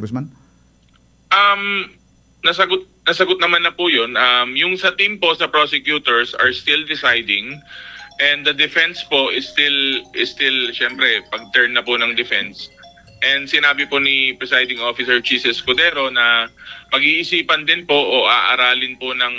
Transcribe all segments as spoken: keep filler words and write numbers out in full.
Congressman? Um, nasagot, nasagot naman na po yun. Um, yung sa team po sa prosecutors are still deciding and the defense po is still, is still syempre, pag-turn na po ng defense. And sinabi po ni Presiding Officer Chis Escudero na pag-iisipan din po o aaralin po ng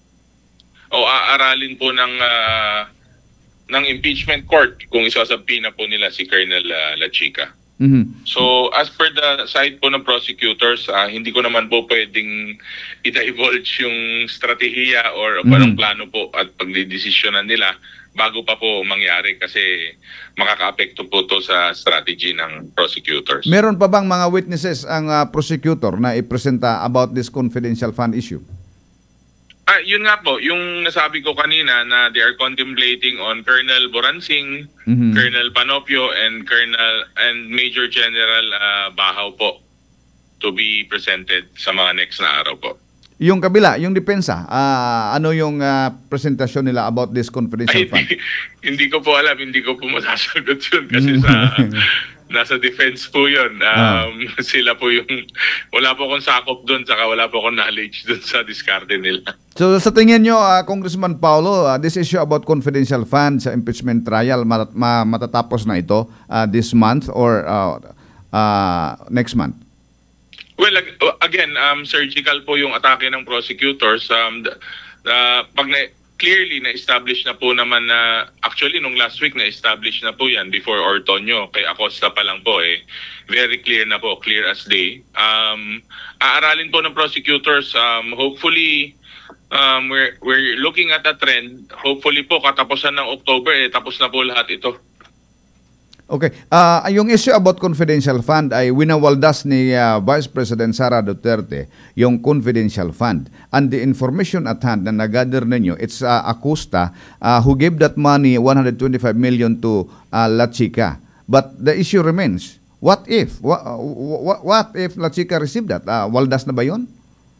o aaralin po ng uh, ng impeachment court kung isasabi na po nila si Colonel uh, La Chica. Mm-hmm. So as per the side po ng prosecutors, uh, hindi ko naman po pwedeng i-divulge yung strategiya or mm-hmm. anong plano po at pagdidesisyonan nila bago pa po mangyari kasi makaka-apekto po to sa strategy ng prosecutors. Meron pa bang mga witnesses ang uh, prosecutor na ipresenta about this confidential fund issue? Ah, yun nga po, yung nasabi ko kanina na they are contemplating on Colonel Boransing, mm-hmm. Colonel Panopio, and Colonel and Major General uh, Bahaw po to be presented sa mga next na araw po. Yung kabila, yung depensa, uh, ano yung uh, presentasyon nila about this confidential Ay, fund? Hindi, hindi ko po alam, hindi ko po masasagot yun kasi sa nasa defense po yun. Um, ah. Sila po yung, wala po akong sakop doon, saka wala po akong knowledge doon sa diskarte nila. So sa tingin nyo, uh, Congressman Paulo, uh, this issue about confidential funds sa impeachment trial, mat- ma- matatapos na ito uh, this month or uh, uh, next month? Well, again, um, surgical po yung atake ng prosecutors. Um, the, the, pag na, clearly na-establish na po naman na, actually nung last week na-establish na po yan before Ortonio, kay Acosta pa lang po eh. Very clear na po, clear as day. Um, aaralin po ng prosecutors, um, hopefully, um, we're, we're looking at a trend. Hopefully po, katapusan ng October, eh, tapos na po lahat ito. Okay. Uh, yung issue about confidential fund ay winawaldas ni uh, Vice President Sara Duterte yung confidential fund. And the information at hand na nagather ninyo, it's uh, Acosta uh, who gave that money, one hundred twenty-five million to uh, La Chica. But the issue remains, what if? What, what, what if La Chica received that? Uh, waldas na ba yun?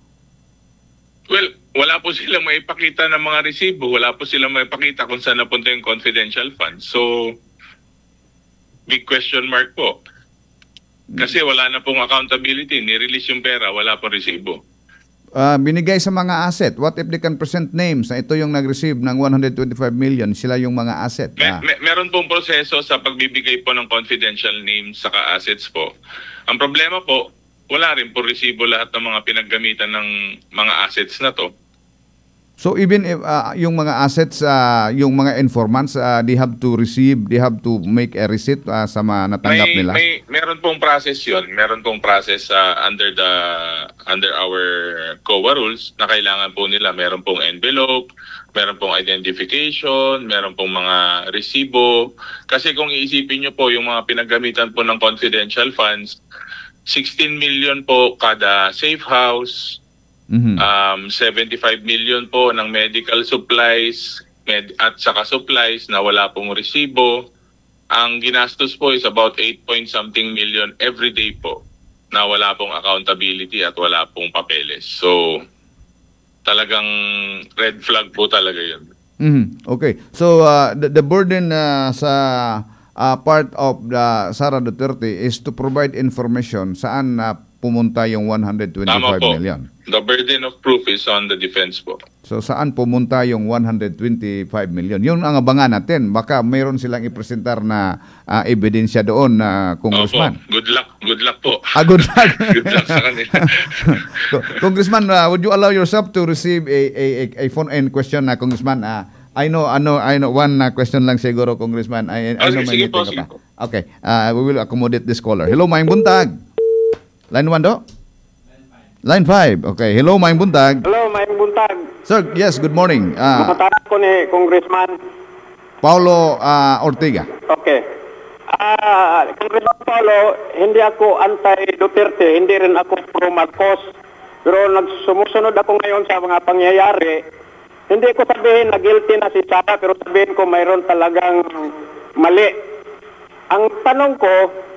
Well, wala po silang maipakita ng mga resibo. Wala po silang maipakita kung saan napunta yung confidential fund. So, big question mark po. Kasi wala na pong accountability. Ni-release yung pera, wala pong resibo. Uh, binigay sa mga asset. What if they can present names na ito yung nag-receive ng one hundred twenty-five million, sila yung mga asset? Me- ah. me- meron pong proseso sa pagbibigay po ng confidential names saka assets po. Ang problema po, wala rin po resibo lahat ng mga pinaggamitan ng mga assets na to. So even if uh, yung mga assets, uh, yung mga informants, uh, they have to receive, they have to make a receipt uh, sa mga natanggap may, nila? May, meron pong process yun. Meron pong process uh, under the under our C O A rules na kailangan po nila. Meron pong envelope, meron pong identification, meron pong mga resibo. Kasi kung iisipin nyo po yung mga pinagamitan po ng confidential funds, sixteen million po kada safe house, Mm-hmm. Um, seventy-five million po ng medical supplies med- at saka supplies na wala pong resibo. Ang ginastos po is about eight point something million every day po na wala pong accountability at wala pong papeles. So, talagang red flag po talaga yun. Mm-hmm. Okay. So, uh, the, the burden uh, sa uh, part of the Sara Duterte is to provide information saan uh, pumunta yung one hundred twenty-five million. The burden of proof is on the defense po. So saan pumunta yung one hundred twenty-five million? Yun ang abangan natin. Baka mayroon silang ipresentar na uh, ebidensya doon na uh, Congressman. Opo. Good luck. Good luck po. Ah, good luck. Good luck sa kanila. Congressman, uh, would you allow yourself to receive a a, a phone-in question na, Congressman? Uh, I know, ano, I know, one uh, question lang siguro, Congressman. I, I oh, know sige, sige po, sige po. Okay, uh, we will accommodate this caller. Hello, Maing Buntag. Line one do? Line five. Okay. Hello, Maing Buntag. Hello, Maing Buntag. Sir, yes, good morning. Uh, Makatarap ko ni Congressman Paulo uh, Ortiga. Okay. Ah, uh, Congressman Paulo, hindi ako anti-Duterte, hindi rin ako pro-Marcos. Pero nagsumusunod ako ngayon sa mga pangyayari. Hindi ko sabihin na guilty na si Sara, pero sabihin ko mayroon talagang mali. Ang tanong ko,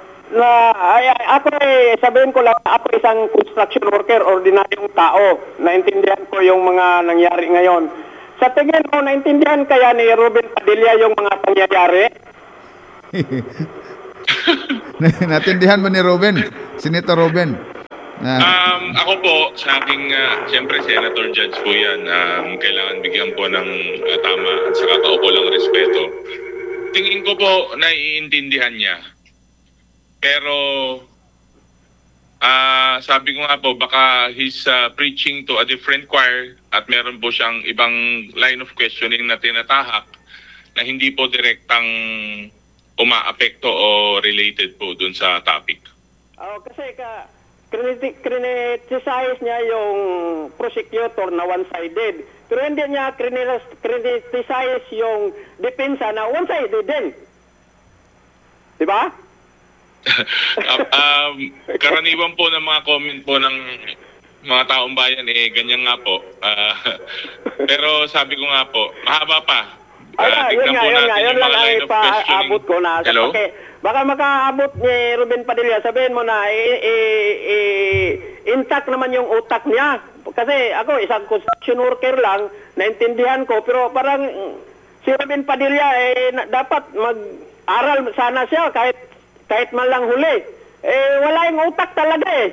na ay, ako ay sabihin ko lang, ako isang construction worker, ordinaryong tao. Naintindihan ko yung mga nangyari ngayon. Sa tingin mo, naintindihan kaya ni Ruben Padilla yung mga pangyayari? Natindihan mo ni Ruben? Senator Ruben? Na, Um, ako po, sa aking, uh, siyempre, Senator Judge po yan. Um, kailangan bigyan po ng uh, tama at saka kaukulang respeto. Tingin ko po, naiintindihan niya. Pero, ah sabi ko nga po, baka he's uh, preaching to a different choir at meron po siyang ibang line of questioning na tinatahak na hindi po direktang umaapekto o related po dun sa topic. Oh, kasi ka criticize niya yung prosecutor na one-sided. Pero hindi niya criticize yung depensa na one-sided din. Di ba? um, um, karaniwan po ng mga comment po ng mga taong bayan eh ganyan nga po. Uh, pero sabi ko nga po, mahaba pa. Uh, Ay, yun nga, yun nga, yun lang ang ipaabot ko na. Hello? Okay, baka makaabot ni Ruben Padilla, sabihin mo na i- i- i- intact naman yung utak niya. Kasi ako, isang construction worker lang, naintindihan ko, pero parang si Ruben Padilla, eh, na- dapat mag-aral sana siya kahit kahit man lang huli. Eh, wala yung utak talaga eh.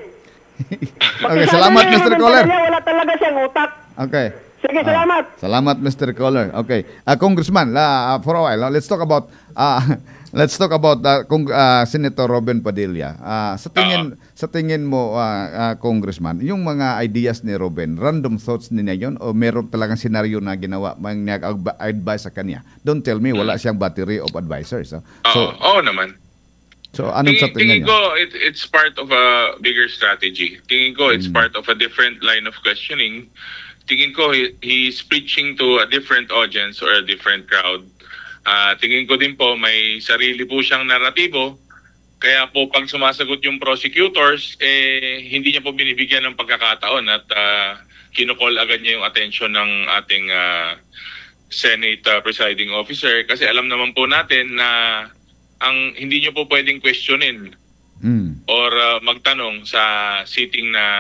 okay, Pagkasabi salamat ni mister Ruben Caller. Padilla, wala talaga siyang utak. Okay. Sige, Ah, salamat. salamat mister Caller. Okay. Uh, Congressman, uh, for a while, uh, let's talk about uh, let's talk about uh, Kung, uh, Senator Robin Padilla. Uh, sa tingin sa tingin mo uh, uh, Congressman, yung mga ideas ni Robin, random thoughts niya yon o meron talagang senaryo na ginawa mang nag-advise sa kanya? Don't tell me wala siyang battery of advisors. Uh. So, Oo, oo naman. so anong sa tingin Tingin niya? ko, it, it's part of a bigger strategy. Tingin ko, it's part of a different line of questioning. Tingin ko, he, he's preaching to a different audience or a different crowd. Uh, tingin ko din po, may sarili po siyang naratibo. Kaya po, pag sumasagot yung prosecutors, eh, hindi niya po binibigyan ng pagkakataon at uh, kinukol agad niya yung attention ng ating uh, Senate uh, presiding officer. Kasi alam naman po natin na ang hindi niyo po pwedeng questionin Mm. or uh, magtanong sa sitting na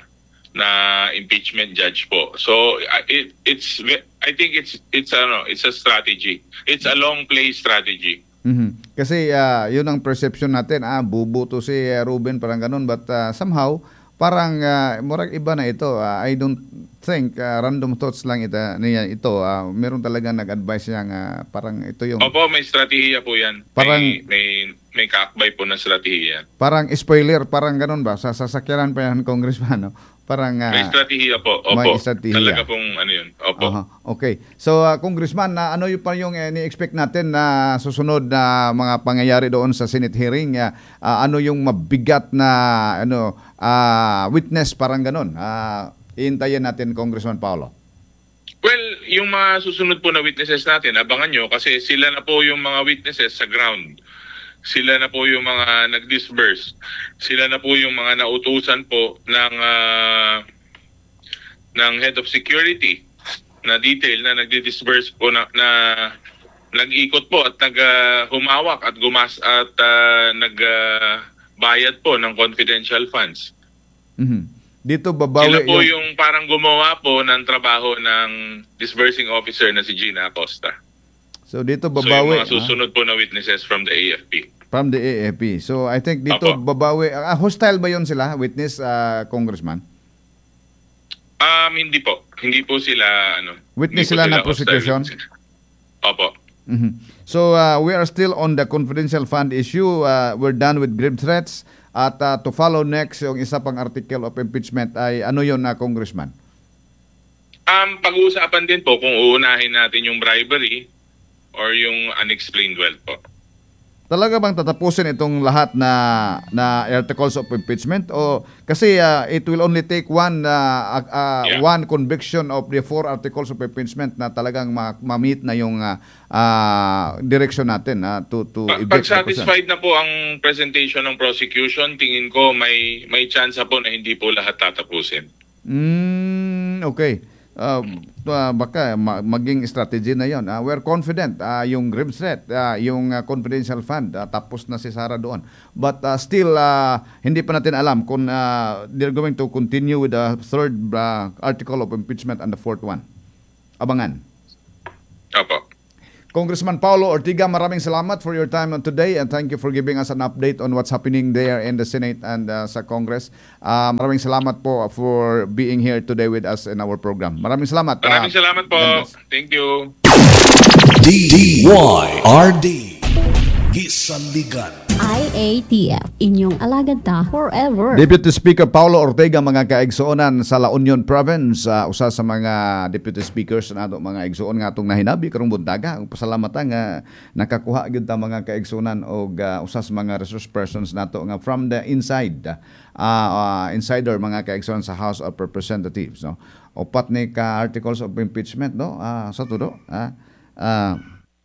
na impeachment judge po. So uh, it it's I think it's it's ano, it's a strategy. It's a long play strategy. Mhm. Kasi ah, yun ang perception natin, ah bubo to si ah, Ruben parang ganun, but ah, somehow parang uh, murag iba na ito. Ah, I don't think ah, random thoughts lang ito niya ito. Ah, meron talaga nag-advise niya nga parang ito yung Opo, may strategiya po 'yan. Parang- may may may kaakbay po na strategiya. parang spoiler, parang ganun ba? Sa sasakyanan pa yan, Congressman, no? Parang ah, May strategiya po. Opo. may strategiya. Talaga pong ano 'yun. Opo. aha, okay. So ah, Congressman, na ano yung pa yung eh, ni-expect natin na susunod na mga pangyayari doon sa Senate hearing? Ah, ah, ano yung mabigat na ano ah, witness parang ganun? Ah, iintayin natin, Congressman Paolo. Well, yung mga susunod po na witnesses natin, abangan nyo kasi sila na po yung mga witnesses sa ground. Sila na po yung mga nag-disburse. Sila na po yung mga nautusan po ng ah, ng head of security na detail na nagdi-disburse po na, na nag-ikot po at nag-humawak at gumas at ah, nag-bayad po ng confidential funds. Mhm. Dito Sila babawi po yung, yung parang gumawa po ng trabaho ng disbursing officer na si Gina Acosta. so dito So yung babawi mga susunod po na witnesses from the A F P. ah, from the A F P. So I think dito Apo. babawi. Ah, hostile ba yon sila, witness, ah, Congressman? Um, hindi po. Hindi po sila, ano. Witness hindi po sila na hostile prosecution? witnesses. Opo. Mhm. So uh, we are still on the confidential fund issue. Uh, we're done with grave threats. At uh, to follow next, yung isa pang article of impeachment ay ano yun na, Congressman? Um, pag-uusapan din po kung uunahin natin yung bribery or yung unexplained wealth po. Talaga bang tatapusin itong lahat na na articles of impeachment, o kasi uh, it will only take one uh, uh, uh, Yeah. one conviction of the four articles of impeachment na talagang ma- ma-meet na yung uh, uh, direction natin uh, to to Pa- evict Pag the person. satisfied na po ang presentation ng prosecution, tingin ko may may chance po na hindi po lahat tatapusin. Mm, okay. Uh, uh, baka ma- maging strategy na yon. Uh, we're confident uh, yung grave threat, uh, yung uh, confidential fund, uh, tapos na si Sara doon. But uh, still, uh, hindi pa natin alam kung uh, they're going to continue with the third uh, article of impeachment and the fourth one. Abangan. Opo. Congressman Paulo Ortiga, maraming salamat for your time today and thank you for giving us an update on what's happening there in the Senate and uh, sa Congress. Uh, maraming salamat po for being here today with us in our program. Maraming salamat. Maraming uh, salamat po. God bless. Thank you. D Y R D Gisaligan I A T F, inyong alagad ta forever. Deputy Speaker Paulo Ortega, mga kaigsuonan sa La Union Province, uh, usa sa mga deputy speakers nato mga igsuon nga atong nahinabi karong buntaga. Ug pasalamat nga nakakuha gyud ta mga kaigsuonan og uh, usa sa mga resource persons nato nga from the inside uh, uh, insider mga kaigsuonan sa House of Representatives, no. Opat ni ka articles of impeachment, no. Uh, sa tudo, ah uh,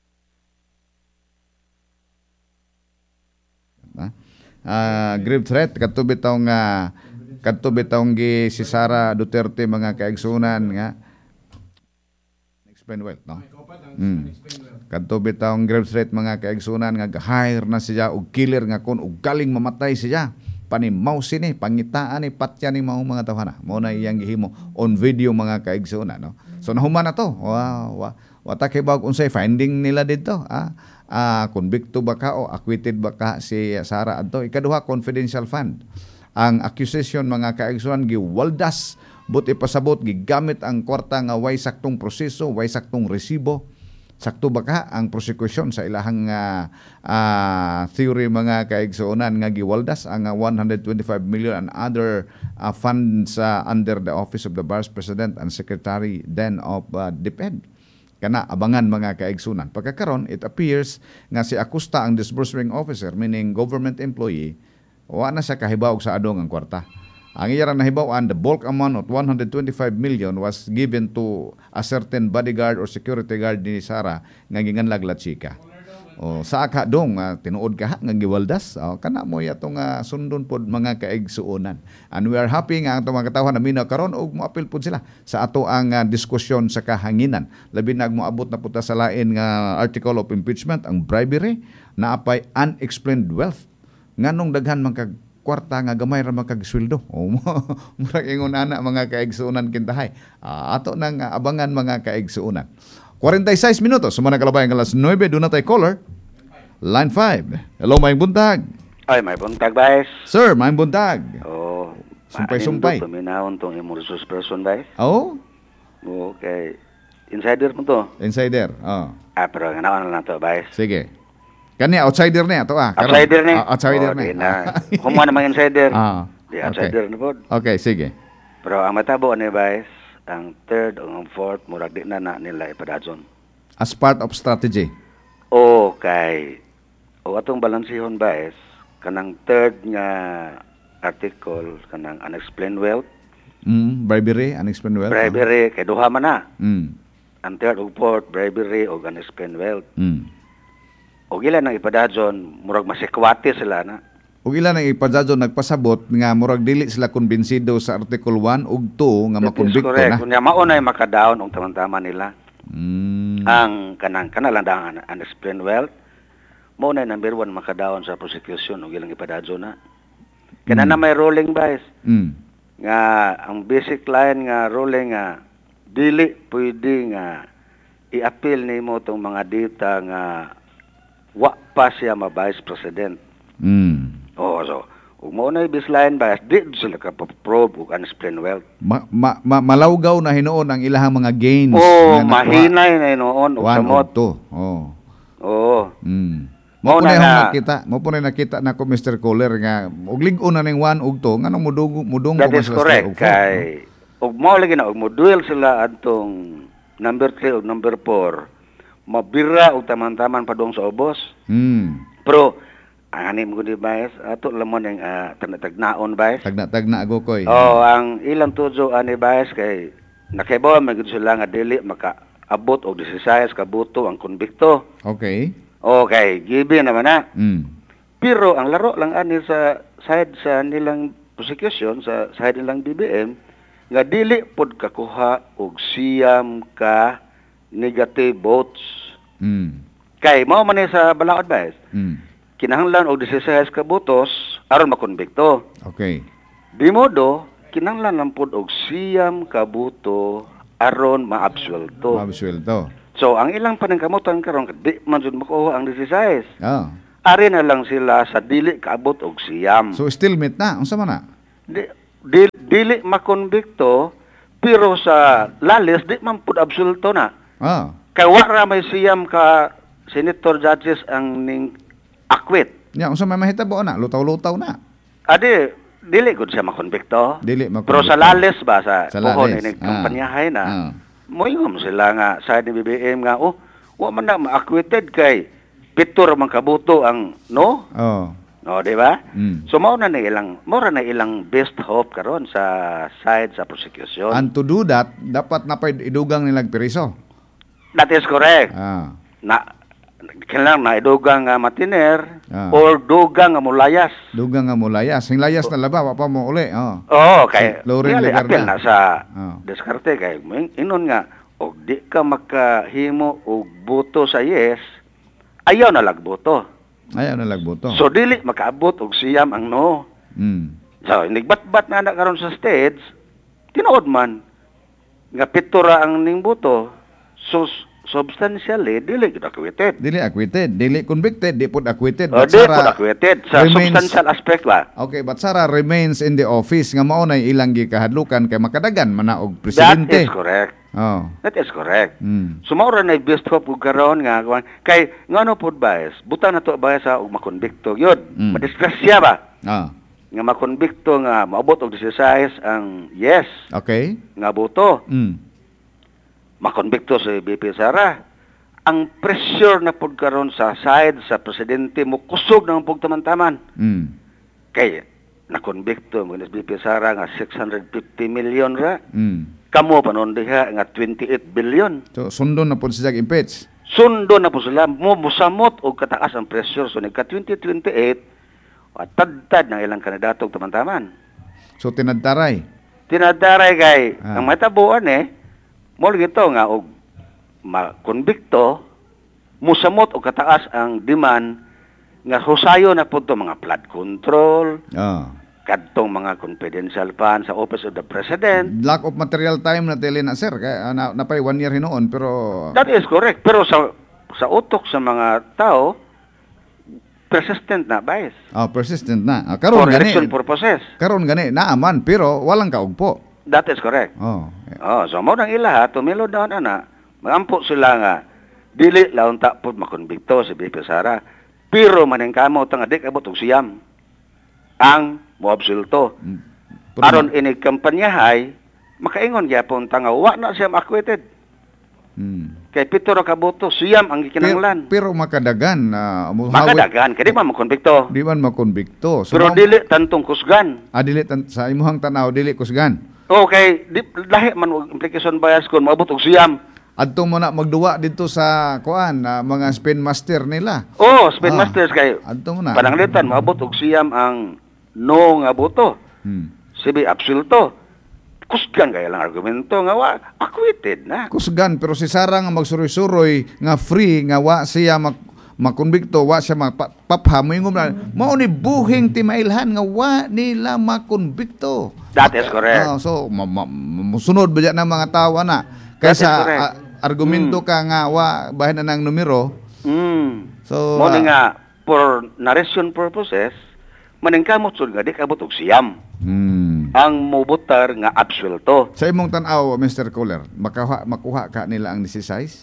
Uh, grave threat kadto bitong uh, kadto bitong gi si Sara Duterte mga kaigsunan nga explain well, no. Mm. Kadto bitong grave threat mga kaigsunan nga hire na siya og killer nga kun og galing mamatay siya panimaw sini pangitaan ni patya ni mao mga tawhana mo na iyang gihimo on video mga kaigsunan, no. So nahuman na to. Wow, wa wata kay bag unsay finding nila dito, ah Uh, convicto ba ka o acquitted ba ka si Sara adto. Ikaduha, confidential fund. Ang accusation mga kaigsunan giwaldas but ipasabot gigamit ang kwarta nga way saktong proseso, way saktong resibo. Sakto ba ka ang prosecution sa ilahang uh, uh, theory mga kaigsunan nga giwaldas ang uh, one hundred twenty-five million and other uh, funds uh, under the office of the Vice President and Secretary then of uh, DepEd. Kana abangan mga kaigsunan. Pagkakaron, it appears nga si Acosta ang disbursing officer, meaning government employee, wa na siya kahibaw sa adong ang kwarta. Ang iyara nahibawan, the bulk amount of one hundred twenty-five million was given to a certain bodyguard or security guard ni Sara nga ginganlag la chika. O sa aka dong uh, tinuod ka nga giwaldas, o, kana mo yatong uh, sundon pod mga kaigsuonan. And we are happy nga ang mga katawhan na minaw karon og moapil pod sila sa ato ang uh, diskusyon sa kahanginan. Labi na moabot na puta sa lain nga article of impeachment ang bribery na apay unexplained wealth. Nganong daghan man kag kwarta nga gamay ra man kag sweldo. O murag ingon ana mga kaigsuonan kintahay. Uh, ato nang uh, abangan mga kaigsuonan. forty-six minutos, sumana kalabay ang alas nine, doon na tayo caller. Line five. Hello, Maing Buntag. Ay, may buntag, Vice. Sir, Maing Buntag. Oo. Sumpay-sumpay. Ano paminahon tong imong resource person, Vice? Oo? Okay. Insider mo to? Insider, oo. Ah, pero ganawan na lang to, Vice. Sige. Kani, outsider na ito ah. Karon. Outsider ni? Ah, outsider Oo, na. di na. Kumuha naman insider. Ah, Di okay. outsider na po. Okay, sige. Pero ang matabo ni Vice, ang third o ang fourth, murag di na na nila ipadadson. As part of strategy. Okay. O atong balansihon, Vice, kanang third nga article, kanang unexplained wealth, Mm, bribery, unexplained wealth. bribery, kay duha man na. Mm. Ang third o fourth, bribery o unexplained wealth. Mm. O ilan ang ipadadson, murag masikwate sila na. Ug ilan ang ipadadson nagpasabot nga murag dili sila konbensido sa article one ug two nga That is makonbikto correct. na. Kunya maunay makadaon og tamang-tama nila. Mm. Ang kanang kanalang dang unexplained wealth, maunay number one makadaon sa prosecution og ilang ipadadson na. Kana Mm. na may ruling bias Mm. nga ang basic line nga ruling nga dili pwede nga i-appeal nimo tong mga data nga wa pa siya ma vice president. Mm. Oh, so ug mao na baseline bias di sila ka probe ug unexplained wealth. Ma, ma, ma, malawgaw na hinuon ang ilahang mga gains. Oh, nga nakuha. mahinay na noon og One samot. o two. Oh. Oo. Mm. Mo Mao po na na nga- nakita, mo po na nakita na ko Mister Kohler nga ug lig-on na ning one ug two nganong mudung mudung That ko is mas correct. og four, Kay ug mao lagi na ug moduel sila adtong number three ug number four. Mabira ug taman-taman padung sa ubos. no? Mm. Pero ani mo gud bias ato lamon ang uh, tagnaon bias. Tagna-tagna ako koy. Oh, ang ilang tuzo ani bias kay nakaibaw man gud sila nga dili maka-abot og sixteen ka buto ang konbikto. Okay. Okay, given naman na. Mm. Pero ang laro lang ani sa side sa nilang prosecution sa side nilang B B M nga dili pod kakuha og siyam ka negative votes. Mm. Kay mao man ni sa balaod ba? Mm. Kinahanglan og sixteen ka botos aron makonbikto. Okay. Di modo kinahanglan lang pod og siyam ka boto aron maabsuelto. Mabsuelto. So, ang ilang paningkamutan karon di man jud makuha ang disisays. Oh. Ari na lang sila sa dili kaabot og siyam. So stalemate na, unsa man na? Di, di, dili makonbikto, pero sa lalis di man pud absoluto na. Oh. Kay wa ra may siyam ka senator judges ang ning akwit. Ya, unsa may mahitabo na? Lutaw-lutaw na. Adi, dili gud siya makonbikto. Dili Pero makonbikto. sa lalis ba sa, Sa puhon lalis. ini Ah. kampanyahay na. Ah. Moingom sila nga sa ni B B M nga oh, wa man na ma-acquitted kay pitor man kabuto ang no? Oh. No, di ba? Mm. So mao na na ilang mao na ilang best hope karon sa side sa prosecution. And to do that, dapat napay idugang nilang periso. That is correct. Ah. Na kailangan na idugang nga matiner Ah. or dugang nga mulayas. Dugang nga mo layas. Sing layas na laba, wa pa mo uli. Oh. Oo, kay Si Lauren dili, Legarda. apil na sa Oh. diskarte kay mo- inon nga og di ka makahimo og boto sa yes, ayaw na lagboto. Ayaw na lagboto. So dili makaabot og siyam ang no. Mm. So nigbat-bat na na karon sa stage, tinuod man nga pitura ang ning boto. So substantially dili gid acquitted. Dili acquitted, dili convicted, di pud acquitted. O But di Sara po acquitted sa remains- substantial aspect ba. Okay, but Sara remains in the office nga mao nay ilang gikahadlukan kay makadagan man na og That presidente. is correct. Oh. That is correct. Mm. Sumawra na best hope ug karon nga kuwan. Kay ngano pud bias, buta na to bias sa og makonbikto yun. Mm. Madisgrasya ba Ah. nga makonbikto nga maabot og disisays ang yes Okay. nga boto. Mm. Makonbikto si B P Sara. Ang pressure na pud karon sa side sa presidente mo kusog ng pagtamantaman. Mm. Kay nakonbikto mo ni B P Sara nga six hundred fifty million ra. Mm. Kamo panon diha nga twenty-eight billion. So sundon na pud siya impeach. Sundo na po sila, mo musamot o kataas ang pressure. So, nagka twenty twenty-eight, at tad-tad ng ilang kandidatong taman-taman. So tinadtaray. Tinadaray kay, Ah. ang matabuan eh, mo gito nga, og makonbikto, musamot o kataas ang demand nga husayo na po ito mga flood control, Ah. kadtong mga confidential funds sa Office of the President. Lack of material time na tili na sir kay uh, na, napay one year hinoon pero That is correct. Pero sa sa utok sa mga tao, persistent na bias. ah, persistent na. Ah, karon For gani. election purposes. Karon gani naaman pero walang kaugpo. That is correct. Oh. Oh, so mo nang ilaha, tumilo daw ana. Magampo sila nga dili laon ta pud makonbikto si B P Sara. Pero maning kamo tanga dik abot og siyam ang moabsulto. Pero- Aron inig kampanyahay, makaingon gyapon tanga wa na siya acquitted. Hmm. Kay pito ra ka boto, siyam ang Pero, gikinahanglan. pero makadagan na uh, Makadagan kay di man makonbikto. Di man makonbikto. So, Pero mao- dili tantong kusgan. ah, dili tan- sa imuhang tanaw dili kusgan. Okay, di lahi man og implication bias kon maabot og siyam. Adto mo na magduwa dito sa kuan na mga spin master nila. Oh, spin Ah, masters kay adto mo na. pananglitan maabot og siyam ang no nga boto. Hmm. Sibi absoluto. Kusgan kay lang argumento nga wa acquitted na. Kusgan pero si Sara nga magsuroy-suroy nga free nga wa siya mak makonbikto wa siya mapapha moingom na mao ni buhing timailhan nga wa nila makonbikto. That is correct. Ah, so ma, ma, musunod ba dyan ng mga tawa na That is kaysa correct. a- argumento ka nga wa bahin na ng numero. Mm. So Mo ah, nga for narration purposes maningkamot sud nga di kabot og siyam hmm. ang mobotar nga absuelto. Sa imong tan-aw Mister Kohler, makaha makuha ka nila ang nisisize?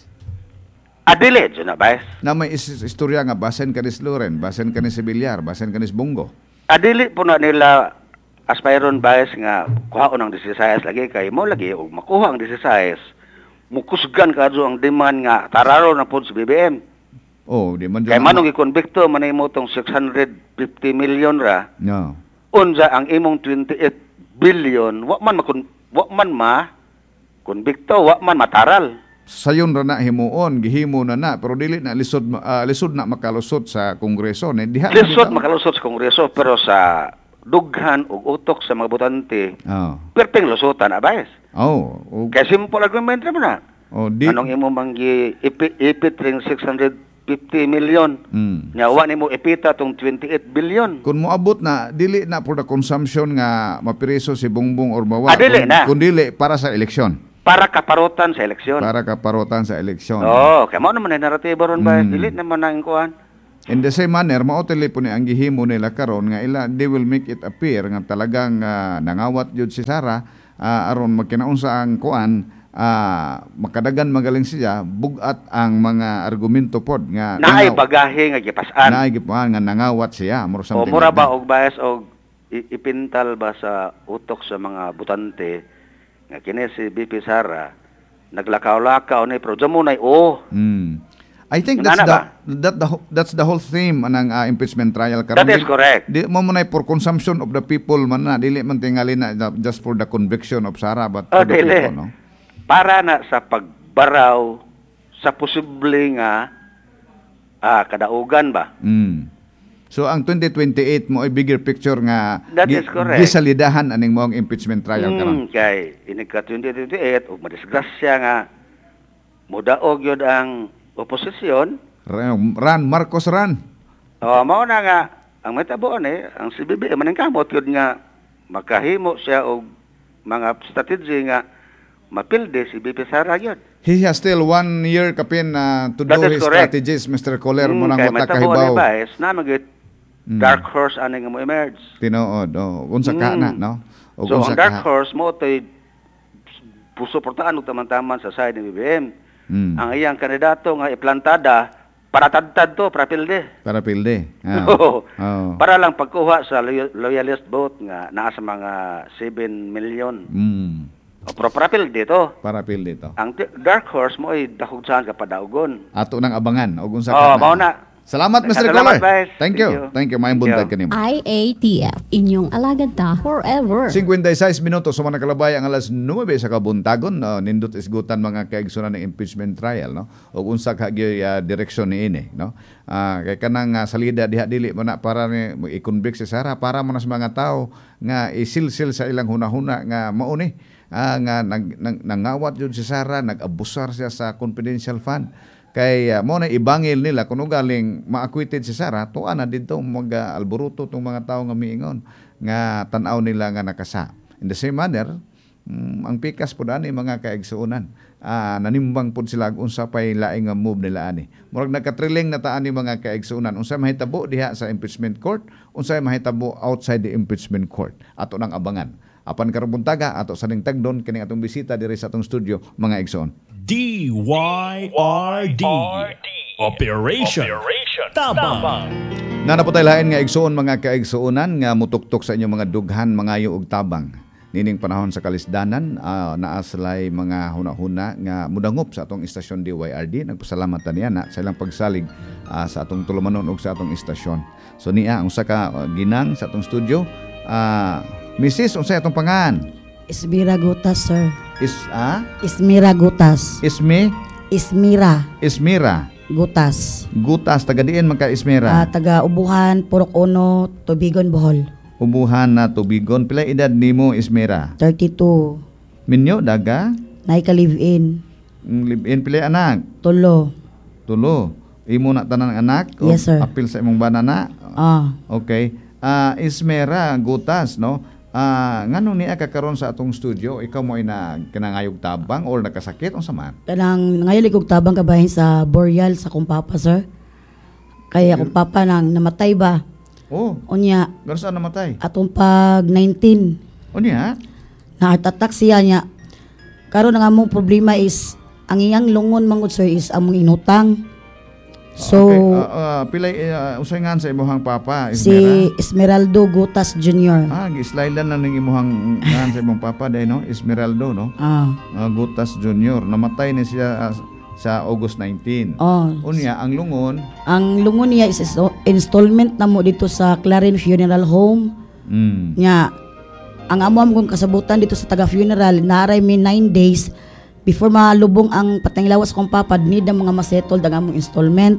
Adili jud na bias. Na may is- istorya nga basen ka ni Loren, basen ka ni Sibilyar, basen ka ni Bongo. Adili po na nila aspiron bias nga kuhaon ang disisayas lagi kay mo lagi og makuha ang disisayas mukusgan kadto ang demand nga tararo na pod sa B B M. Oh, di man Kay dyan- manong ikonbikto man imo tong six hundred fifty million ra No. unsa ang imong twenty-eight billion wa man makon wa man ma konbikto wa man mataral. Sayon ra na himuon, gihimo na na pero dili na lisod ma- ah, lisod na makalusot sa kongreso ni diha. na Lisod bitaw. makalusot sa kongreso pero sa dughan ug utok sa mga botante Oh. perpeng lusotan abay. Oh, oh, Kay simple argument ra mo na. oh di. Anong imo manggi ipit ipit ring six hundred fifty million. Mm. Nya wa nimo ipita tong twenty-eight billion. Kung moabot na dili na for the consumption nga mapiriso si Bongbong or Mawa. Ah, dili kun, na. kun dili para sa eleksyon. para kaparutan sa eleksyon. Para kaparutan sa eleksyon. Oo, kaya mo naman yung naratibo ron ba? Mm. Dili naman ang kuhan. In the same manner, mao telepon ang gihimo nila karon nga ila they will make it appear nga talagang uh, nangawat jud si Sara uh, aron magkinaunsa ang kuan uh, makadagan magaling siya bugat ang mga argumento pod nga Naay bagahe nga gipasan. naay gipasan nga nangawat siya O more something mura like ba that. og bias og i- ipintal ba sa utok sa mga butante nga kini si B P Sara naglakaw-lakaw ni pero damo nay oh. Mm. I think Yung that's ana the, ba? that the ho- that's the whole theme ng uh, impeachment trial karon. That is correct. Di mo man ay for consumption of the people man na dili man tingali na just for the conviction of Sara but Oh, for the dili. people, no? Para na sa pagbaraw sa posible nga ah, kadaugan ba. Mm. So ang twenty twenty-eight mo ay bigger picture nga That is correct. gisalidahan aning moong impeachment trial karon. Hmm, kay ini ka twenty twenty-eight ug madisgrasya nga mudaog yun ang oposisyon. Ran Marcos ran. O mao na nga ang metabuon eh ang C B B man ang kamot yun nga makahimo siya og mga strategy nga mapilde si B P Sara yun. He has still one year kapin uh, to That do is his correct. strategies, Mister Coller, mo Hmm, nang kay wata metabuon kahibaw. eh ba is na magit Mm. dark horse ani nga mo emerge. Tinuod, oh, unsa ka Mm. na, no? O So unsa ang dark ka- horse mo to'y pusuportaan og taman-taman sa side ni B B M. Mm. Ang iyang kandidato nga iplantada para tadtad to para pilde. Para pilde. Ah. Oo. Oh. Para lang pagkuha sa loy- loyalist vote nga naa sa mga seven million. Mm. O pero para pilde to. Para pilde to. Ang t- dark horse mo ay dahugsan ka padaugon. Ato nang abangan og unsa Oh, ka. mao na. Salamat, Mister Salamat, Coller. Vice. Thank Thank you. you. Thank you. Maayong Thank buntag you. kanimo. I A T F, inyong alagad ta forever. fifty-six minutos sa mga nakalabay ang alas nine sa kabuntagon, no? Nindot isgutan mga kaigsunan ng impeachment trial, no? O unsa ka uh, direksyon ni ini, no? Ah, kay kanang uh, salida diha dili man na para ni i-convict si Sara para man sa mga tao nga isilsil sa ilang hunahuna nga mao ni ah, nga nag, nang, nangawat jud si Sara, nag-abusar siya sa confidential fund. Kay uh, mo na ibangil nila kuno galing ma-acquitted si Sara, tuwa na dito mag-alboruto tong mga tao nga miingon nga tan-aw nila nga nakasa. In the same manner, mm, ang pikas pud ani mga kaigsuonan. Ah, nanimbang pud sila og unsa pay laing nga move nila ani. Murag nagkatriling na ta ani mga kaigsuonan. Unsa mahitabo diha sa impeachment court, unsa mahitabo outside the impeachment court. Ato nang abangan. Apan karon buntaga ato sa ning tagdon kini atong bisita diri sa atong studio mga igsoon. D Y R D Operation Tabang. Nanaputay lain nga igsuon mga kaigsuonan nga mutuktok sa inyong mga dughan, mangayo ug tabang. Nining panahon sa kalisdanan, uh, naa sila'y mga huna-huna nga mudangop sa atong istasyon D Y R D. Nagpasalamat ta niya na sa ilang pagsalig uh, sa atong tulumanon ug sa atong istasyon. So niya, ang usa ka uh, ginang sa atong studio, uh, Missus unsay atong pangan? Ismira Gutas, sir. Is ah Ismira Gutas. Ismi Ismira Ismira Gutas. Gutas taga diin man ka Ah, Ismira. taga Ubuhan, Purok Uno, Tubigon, Bohol. Ubuhan na Tubigon. Pila edad nimo Ismira? thirty-two. Minyo daga? Naika live-in. Live-in pila anak? Tulo. Tulo. Imo na tanan ang anak? O Yes, sir. Apil sa imong banana? Ah, Okay. Ah, Ismera Gutas, no? Ah, ngano niya kakaron sa atong studio? Ikaw mo ay na kinangayog tabang or nakasakit unsa man? kanang ngayon likog tabang kabahin sa Boreal sa kong papa, sir. Kaya akong papa nang namatay ba? Oh, Unya, gano saan namatay? atong pag nineteen, Unya? na heart attack siya niya. Karon nga among problema is ang iyang lungon mangod, sir, is among inutang. So, okay. Ah, ah, pilay uh, usay ngan sa imong papa, Ismera? si Esmeraldo Gutas Junior Ah, gislaidan na ning imong ngan sa imong papa day no, Esmeraldo no. Ah, Ah, Gutas Junior namatay ni siya ah, sa August nineteenth. oh. Unya ang lungon, Ang lungon niya is is- installment na mo dito sa Clarin Funeral Home. mm, Nya, ang amo am kong kasabutan dito sa taga funeral, naray mi nine days before malubong ang patang lawas kong papa, need ang mga masettle ang among installment.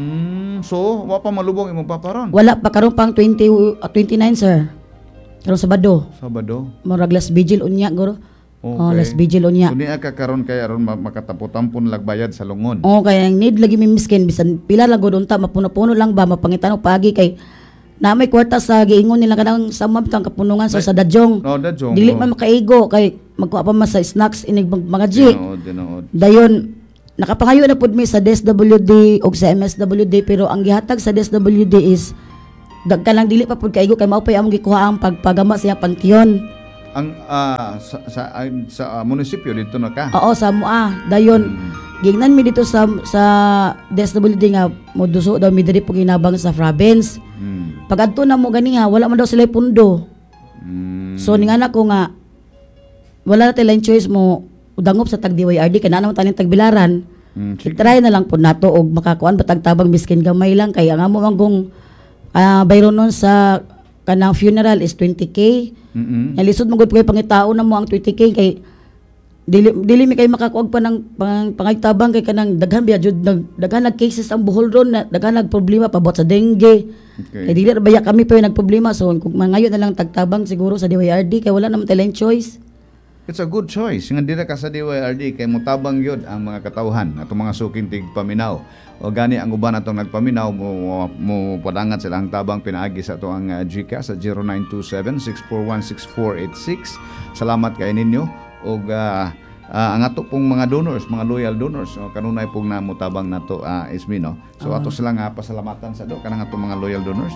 mm, so wa pa malubong imong papa ron. Wala pa karon pang twenty, uh, twenty-nine, sir. Karon Sabado. Sabado. Murag last vigil unya guro. Oh, last vigil unya. So niya ka karon kay aron ma- makatapo-tampon lagbayad sa lungon. Oh, kaya ang need lagi mi miskin bisan pila lang gud unta mapuno-puno lang ba mapangitan og pagi kay na may kwarta sa giingon nila kanang sa mabtang kapunungan sa sa dadyong. No, dadyong. Dili oh. man makaigo kay magkuha pa man sa snacks inig mag- mga G. Dinood, dinood. Dayon nakapangayo na pud mi sa D S W D o sa M S W D pero ang gihatag sa D S W D is dagkan lang dili pa pud kaigo kay mao pa among gikuha ang pagpagama sa iyang panteon. Ang ah, sa sa, ay- sa ah, munisipyo dito na ka. Oo, sa mua. Dayon gignan mi dito sa sa D S W D nga moduso daw mi diri po ginabang sa province. Hmm. Pag adto na mo gani ha, wala man daw sila pundo. Hmm. So ningana ko nga wala na tayong choice mo udangop sa tag D Y R D kana naman taning tagbilaran. Hmm, sige. I-try na lang po nato og makakuan batag tabang miskin gamay lang kay ang amo manggong uh, bayron nun sa kanang funeral is twenty K. Mm-mm. Nalisod mo gud kay pangitao na mo ang twenty K kay dili dili mi kay makakuag pa ng pang, pangaytabang kay kanang daghan biya jud nag daghan nag cases ang buhol ron na daghan nag problema pabot sa dengue. Okay. Kay dili ra baya kami pa yung nagproblema so kung mangayo na lang tagtabang siguro sa D Y R D kay wala naman tayong choice. It's a good choice. Nga dira ka sa D Y R D kay mutabang yun ang mga katawhan atong mga suking tigpaminaw. O gani ang uban atong nagpaminaw mo, mo padangat sila ang tabang pinaagi sa ato ang uh, GCash sa zero nine two seven, six four one, six four eight six. Salamat kay ninyo og uh, uh, ang ato pong mga donors, mga loyal donors. So kanunay pong namutabang nato uh, Ismi no. So ato sila nga pasalamatan sa do kanang atong mga loyal donors.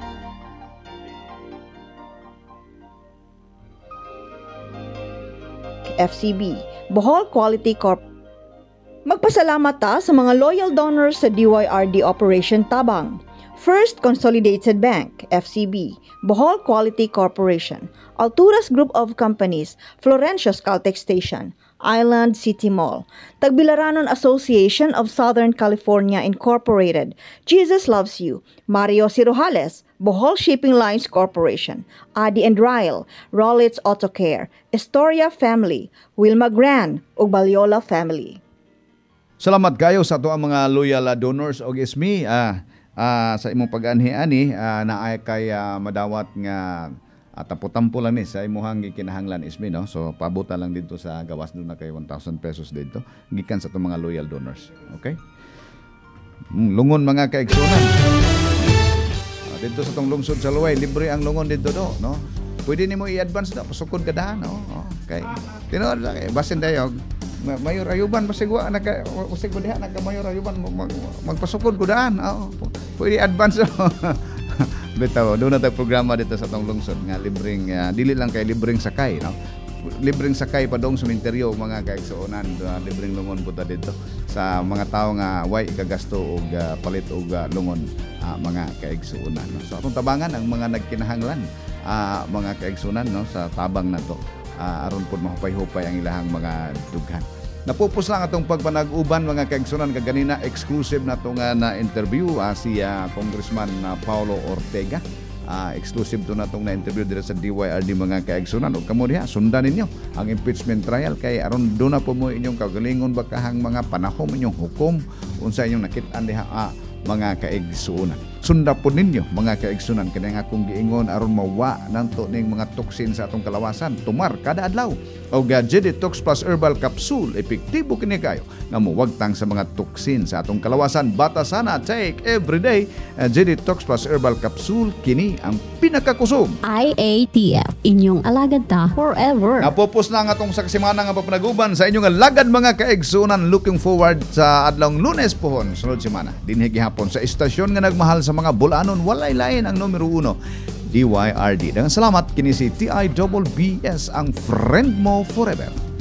F C B, Bohol Quality Corp. Magpasalamat ta sa mga loyal donors sa D Y R D Operation Tabang. First Consolidated Bank, F C B, Bohol Quality Corporation, Alturas Group of Companies, Florencio Caltex Station, Island City Mall, Tagbilaranon Association of Southern California Incorporated, Jesus Loves You, Mario Cirojales, Bohol Shipping Lines Corporation, Adi and Ryle, Rollins Auto Care, Estoria Family, Wilma Gran, ug Balyola Family. Salamat kayo sa ato ang mga loyal uh, donors og Ismi ah ah, sa imong pag-anhi-ani ah, na ay kay ah, madawat nga at tampo-tampo lang ni sa imuhang gikinahanglan Ismi no. So pabuta lang dito sa gawas do na kay one thousand pesos dito gikan sa atong mga loyal donors. Okay? Mm, lungon mga kaigsunan. Ah, dito sa tong lungsod sa Luway, libre ang lungon dito do, no. Pwede nimo i-advance na pasukod ka dahan, no. Okay. Tinuod lang eh basin dayog. Mayor Ayuban pasigwa naka usig ko diha naka Mayor Ayuban mag, magpasukod ko daan. Oh, pwede advance. Bitaw, doon na tayo programa dito sa tong lungsod nga libreng uh, dili lang kay libreng sakay, no. Libreng sakay pa dong sementeryo mga kaigsuonan, uh, libreng lungon puta dito sa mga tao nga way ikagasto og uh, palit og uh, lungon uh, mga kaigsuonan, no. So atong tabangan ang mga nagkinahanglan uh, mga kaigsuonan no sa tabang nato. Uh, aron po mahupay-hupay ang ilahang mga dughan. Napupos lang atong pagpanag-uban mga kaigsunan kaganina exclusive na itong uh, na interview uh, si uh, Congressman uh, Paulo Ortega. Uh, exclusive to na itong na interview dito sa D Y R D mga kaigsunan. O kamo diha sundan ninyo ang impeachment trial kay aron do na po mo inyong kagalingon bakahang mga panahon inyong hukom unsa inyong nakit-an diha uh, mga kaigsunan. Sunda po ninyo mga kaigsunan kani nga akong giingon aron mawa nanto ning mga toksin sa atong kalawasan tumar kada adlaw og uh, G D Tox Plus Herbal Capsule epektibo kini kayo nga muwagtang sa mga toksin sa atong kalawasan batasana take every day uh, G D Tox Plus Herbal Capsule kini ang pinakakusog I A T F, inyong alagad ta forever. Napupos na ang atong saksimana nga papanaguban sa inyong lagad mga kaigsunan. Looking forward sa adlawng Lunes pohon sunod semana dinhi gihapon sa istasyon nga nagmahal sa mga bulanon walay lain ang numero uno D Y R D. Dengan salamat kini si T I B B S ang friend mo forever.